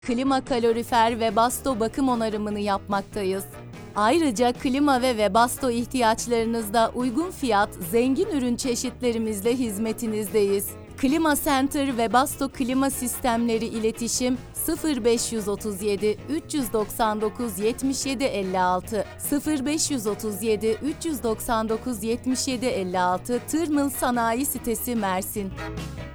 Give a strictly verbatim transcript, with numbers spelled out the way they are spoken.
Klima, kalorifer ve basto bakım onarımını yapmaktayız. Ayrıca klima ve Webasto ihtiyaçlarınızda uygun fiyat, zengin ürün çeşitlerimizle hizmetinizdeyiz. Klima Center Webasto Klima Sistemleri İletişim sıfır beş otuz yedi üç doksan dokuz yetmiş yedi elli altı sıfır beş otuz yedi üç doksan dokuz yetmiş yedi elli altı Tırmıl Sanayi Sitesi Mersin.